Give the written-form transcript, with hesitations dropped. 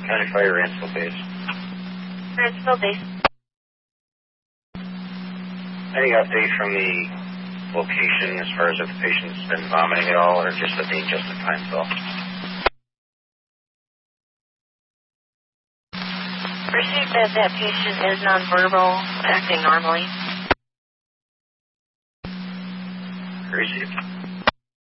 County Fire, Ransville Base. Ransville Base. Any update from the location as far as if the patient's been vomiting at all, or just that they adjusted Pineville? Received that patient is nonverbal, acting normally. Received.